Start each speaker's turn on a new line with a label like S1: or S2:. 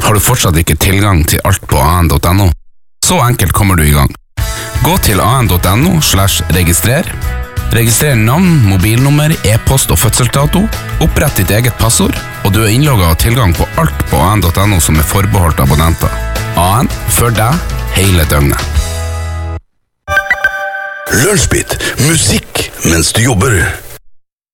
S1: Har du fortsatt ikke tilgang til alt på an.no? Så enkelt kommer du i gang. Gå til an.no/registrer. Registrer navn, mobilnummer, e-post og fødselsdato. Opprett ditt eget passord, og du innlogget og tilgang på alt på an.no som forbeholdt abonnenter. An, for deg, hele døgnet.
S2: Lunsjbit, musikk mens du jobber.